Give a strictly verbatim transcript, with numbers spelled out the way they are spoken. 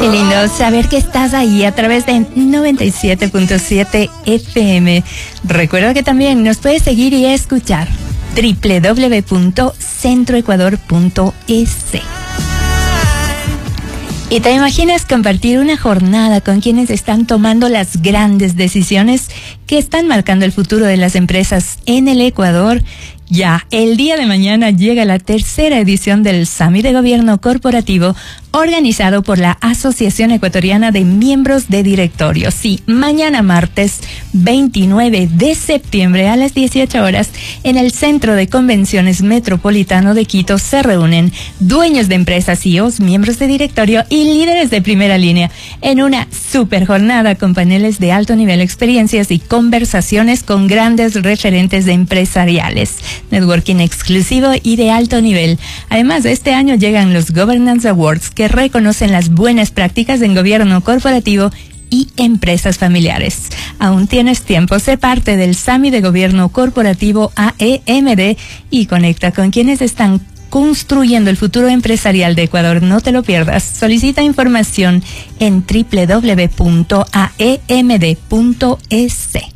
Qué lindo saber que estás ahí a través de noventa y siete punto siete F M. Recuerda que también nos puedes seguir y escuchar doble u doble u doble u punto centro ecuador punto es. ¿Y te imaginas compartir una jornada con quienes están tomando las grandes decisiones que están marcando el futuro de las empresas en el Ecuador? Ya, el día de mañana llega la tercera edición del Summit de Gobierno Corporativo organizado por la Asociación Ecuatoriana de Miembros de Directorio. Sí, mañana martes veintinueve de septiembre a las dieciocho horas en el Centro de Convenciones Metropolitano de Quito se reúnen dueños de empresas, C E Os, miembros de directorio y líderes de primera línea en una super jornada con paneles de alto nivel, experiencias y conversaciones con grandes referentes empresariales. Networking exclusivo y de alto nivel. Además, este año llegan los Governance Awards que reconocen las buenas prácticas en gobierno corporativo y empresas familiares. Aún tienes tiempo, sé parte del Summit de Gobierno Corporativo A E M D y conecta con quienes están construyendo el futuro empresarial de Ecuador. No te lo pierdas. Solicita información en doble u doble u doble u punto a e m d punto es.